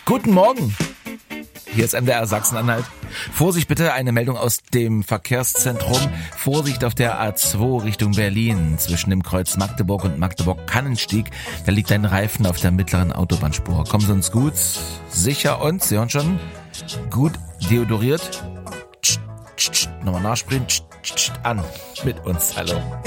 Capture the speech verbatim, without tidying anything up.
Guten Morgen. Hier ist M D R Sachsen-Anhalt. Vorsicht bitte, eine Meldung aus dem Verkehrszentrum. Vorsicht auf der A zwei Richtung Berlin. Zwischen dem Kreuz Magdeburg und Magdeburg-Kannenstieg. Da liegt ein Reifen auf der mittleren Autobahnspur. Kommen Sie uns gut, sicher und, Sie hören schon, gut deodoriert. Nochmal nachsprühen. An mit uns, hallo.